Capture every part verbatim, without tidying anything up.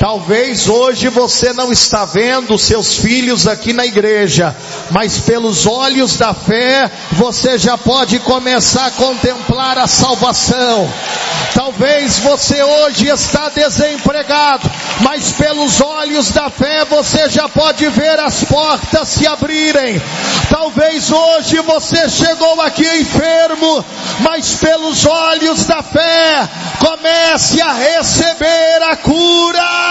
Talvez hoje você não está vendo seus filhos aqui na igreja, mas pelos olhos da fé, você já pode começar a contemplar a salvação. Talvez você hoje está desempregado, mas pelos olhos da fé, você já pode ver as portas se abrirem. Talvez hoje você chegou aqui enfermo, mas pelos olhos da fé, comece a receber a cura.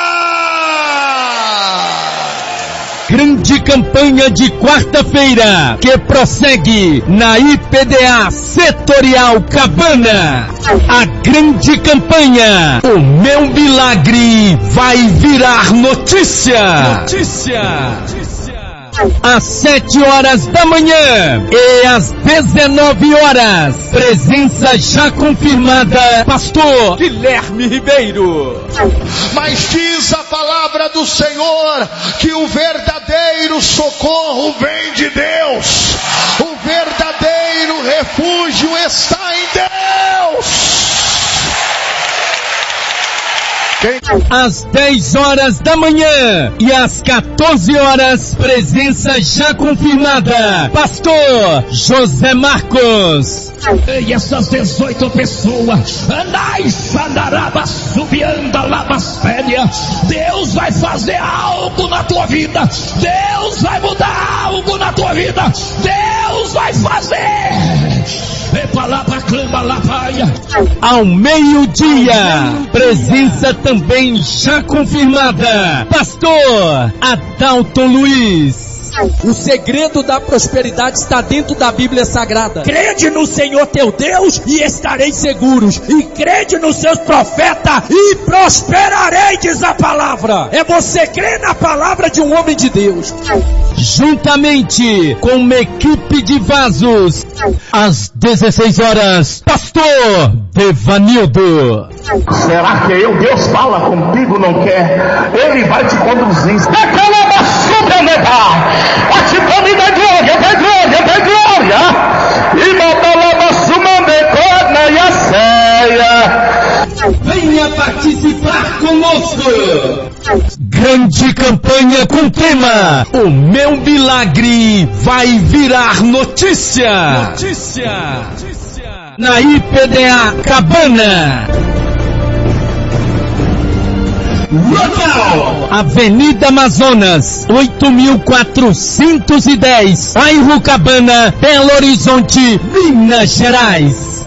Grande campanha de quarta-feira, que prossegue na I P D A Setorial Cabana. A grande campanha, o meu milagre vai virar notícia. Notícia. Às sete horas da manhã e às dezenove horas, presença já confirmada, pastor Guilherme Ribeiro. Mas diz a palavra do Senhor que o verdadeiro socorro vem de Deus, o verdadeiro refúgio está em Deus. Às dez horas da manhã e às quatorze horas, presença já confirmada, pastor José Marcos. E essas dezoito pessoas, andai, xandarabas, subianda, labas, féria. Deus vai fazer algo na tua vida. Deus vai mudar algo na tua vida. Deus vai fazer. Ao meio-dia, presença também já confirmada, pastor Adalton Luiz. O segredo da prosperidade está dentro da Bíblia Sagrada. Crede no Senhor teu Deus e estareis seguros. E crede nos seus profetas e prosperarei, diz a palavra. É você crer na palavra de um homem de Deus. Juntamente com uma equipe de vasos, às dezesseis horas, pastor Devanildo. Será que eu, Deus fala contigo, não quer? Ele vai te conduzir. Participando da glória, da glória, da glória. E botalaba sumandecona e a ceia. Venha participar conosco. Grande campanha com tema: o meu milagre vai virar notícia. Notícia. Na I P D A Cabana. Local: Avenida Amazonas, oito mil quatrocentos e dez, bairro Cabana, Belo Horizonte, Minas Gerais.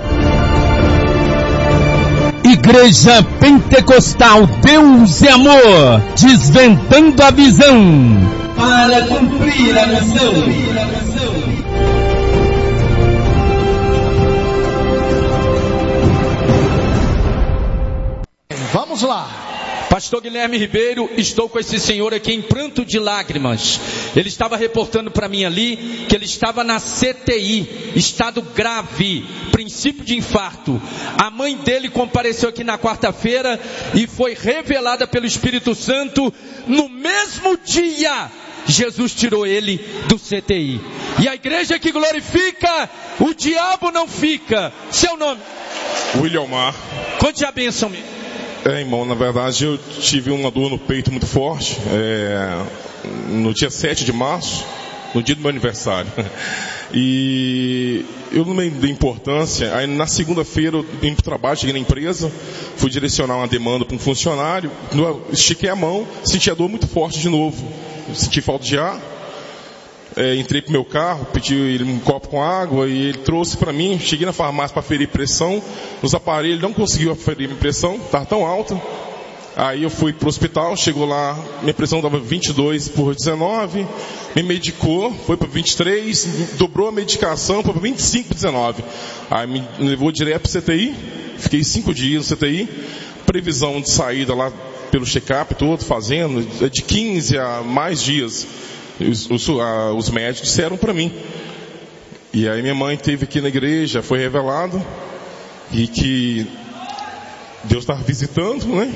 Igreja Pentecostal Deus e Amor, desvendando a visão para cumprir a missão. Vamos lá. Pastor Guilherme Ribeiro, estou com esse senhor aqui em pranto de lágrimas. Ele estava reportando para mim ali que ele estava na C T I, estado grave, princípio de infarto. A mãe dele compareceu aqui na quarta-feira e foi revelada pelo Espírito Santo. No mesmo dia, Jesus tirou ele do C T I. E a igreja que glorifica, o diabo não fica. Seu nome? William Mar. Conte a bênção, meu. É, irmão, na verdade eu tive uma dor no peito muito forte, é, no dia sete de março, no dia do meu aniversário. E eu não me dei importância. Aí na segunda-feira eu vim para o trabalho, cheguei na empresa, fui direcionar uma demanda para um funcionário, estiquei a mão, senti a dor muito forte de novo, senti falta de ar. É, entrei pro meu carro, pedi ele um copo com água e ele trouxe para mim. Cheguei na farmácia para aferir pressão, nos aparelhos não conseguiu aferir minha pressão, estava tão alta. Aí eu fui pro hospital, chegou lá, minha pressão estava vinte e dois por dezenove, me medicou, foi para vinte e três, dobrou a medicação, foi para vinte e cinco por dezenove. Aí me levou direto pro C T I, fiquei cinco dias no C T I, previsão de saída lá pelo check-up todo, fazendo, de quinze a mais dias. Os, os, a, os médicos disseram para mim. E aí minha mãe esteve aqui na igreja, foi revelado e que Deus estava visitando, né?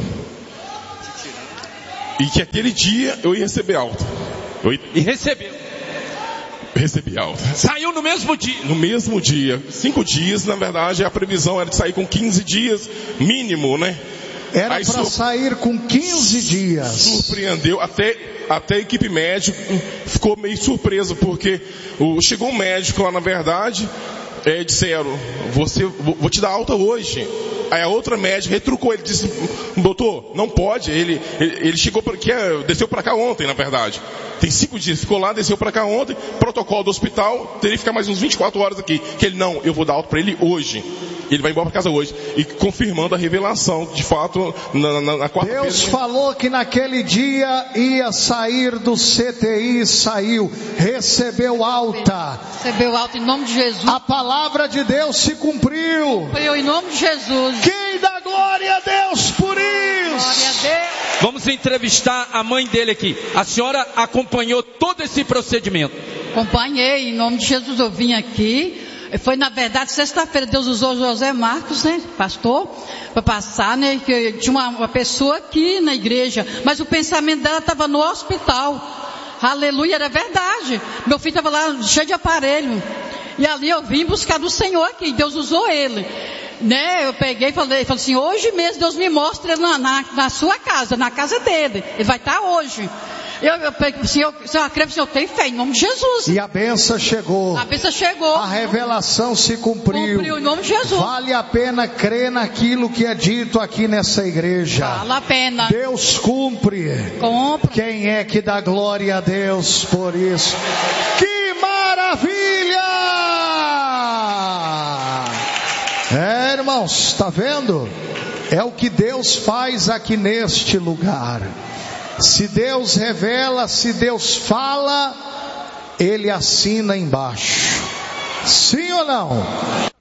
E que aquele dia eu ia receber alta. Eu ia... E recebeu? Recebi alta. Saiu no mesmo dia? No mesmo dia. Cinco dias, na verdade, a previsão era de sair com quinze dias mínimo, né? Era para sair com quinze dias. Surpreendeu, até, até a equipe médica ficou meio surpresa, porque o, chegou um médico lá, na verdade, é, disseram, você, vou, vou te dar alta hoje. Aí a outra médica retrucou, ele disse, doutor, não pode, ele, ele, ele chegou pra, que é, desceu para cá ontem, na verdade. Tem cinco dias, ficou lá, desceu para cá ontem, protocolo do hospital, teria que ficar mais uns vinte e quatro horas aqui. Que ele, não, eu vou dar alta para ele hoje. Ele vai embora para casa hoje. E confirmando a revelação, de fato, na, na, na quarta-feira. Deus falou que naquele dia ia sair do C T I, saiu, recebeu alta. Recebeu alta em nome de Jesus. A palavra de Deus se cumpriu. Cumpriu em nome de Jesus. Quem dá glória a Deus por isso? Glória a Deus. Vamos entrevistar a mãe dele aqui. A senhora acompanhou todo esse procedimento? Acompanhei, em nome de Jesus eu vim aqui. Foi, na verdade, sexta-feira, Deus usou José Marcos, né, pastor, para passar, né, que tinha uma, uma pessoa aqui na igreja, mas o pensamento dela estava no hospital. Aleluia, era verdade. Meu filho estava lá cheio de aparelho. E ali eu vim buscar do Senhor aqui, Deus usou ele. Né, eu peguei e falei, falei assim, hoje mesmo Deus me mostra na, na, na sua casa, na casa dele. Ele vai estar hoje. Eu, eu, assim, eu, eu acredito, eu tenho fé em nome de Jesus. E a bênção chegou. A bênção chegou. A revelação se cumpriu. Cumpriu em nome de Jesus. Vale a pena crer naquilo que é dito aqui nessa igreja. Vale a pena. Deus cumpre. Cumpre. Quem é que dá glória a Deus por isso? Que maravilha! É, irmãos, está vendo? É o que Deus faz aqui neste lugar. Se Deus revela, se Deus fala, Ele assina embaixo. Sim ou não?